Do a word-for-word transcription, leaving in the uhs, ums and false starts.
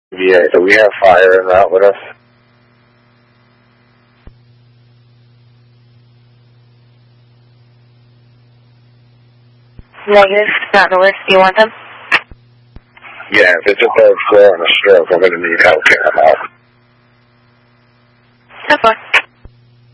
Yeah, do we have fire in that with us? Negative, not on the list. Do you want them? Yeah, if it's a third floor and a stroke, I'm going to need help getting them out. That's fine.